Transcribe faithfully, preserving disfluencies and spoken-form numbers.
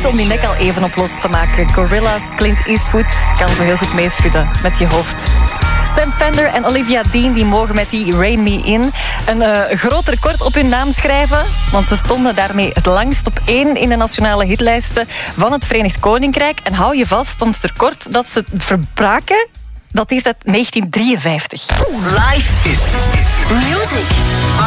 moeite om die nek al even op los te maken. Gorillaz, Clint Eastwood kan zo heel goed meeschudden met je hoofd. Sam Fender en Olivia Dean die mogen met die Rein Me In een uh, groot record op hun naam schrijven. Want ze stonden daarmee het langst op één in de nationale hitlijsten van het Verenigd Koninkrijk. En hou je vast, want het record dat ze verbraken dateert uit negentien drieënvijftig. Live is music.